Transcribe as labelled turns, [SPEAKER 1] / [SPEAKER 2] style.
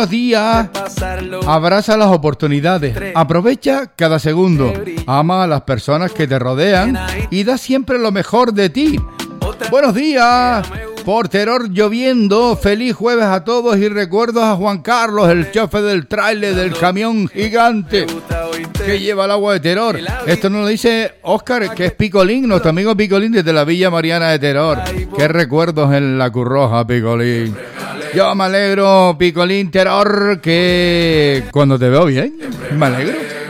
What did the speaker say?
[SPEAKER 1] Días, abraza las oportunidades, aprovecha cada segundo, ama a las personas que te rodean y da siempre lo mejor de ti. Buenos días, por Teror lloviendo, feliz jueves a todos y recuerdos a Juan Carlos, el chofer del tráiler del camión gigante que lleva el agua de Teror. Esto nos lo dice Óscar, que es Picolín, nuestro amigo Picolín desde la Villa Mariana de Teror. Qué recuerdos en la Curroja, Picolín. Yo me alegro, Picolín Teror, que cuando te veo bien, me alegro.